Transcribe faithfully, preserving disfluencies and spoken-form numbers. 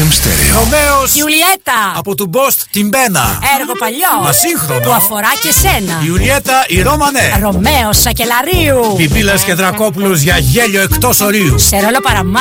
εφ εμ Stereo. Ρωμαίος Ιουλιέτα από του Μπόστ την Μπένα. Έργο παλιό Μα σύγχρονο. που αφορά και σένα. Ιουλιέτα η Ρώμανε. Ρωμαίος Σακελαρίου. Πιπίλας και Δρακόπουλος για γέλιο εκτός ορίου. Σε ρόλο παραμά